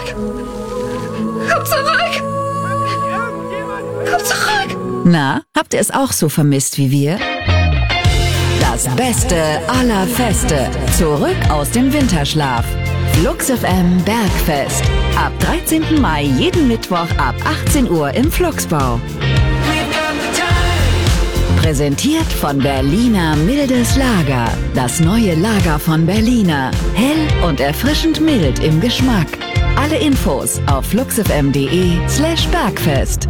zurück! Komm zurück! Komm zurück! Na, habt ihr es auch so vermisst wie wir? Das Beste aller Feste. Zurück aus dem Winterschlaf. Flux FM Bergfest. Ab 13. Mai jeden Mittwoch ab 18 Uhr im Fluxbau. Präsentiert von Berliner Mildes Lager. Das neue Lager von Berliner. Hell und erfrischend mild im Geschmack. Alle Infos auf fluxfm.de/Bergfest.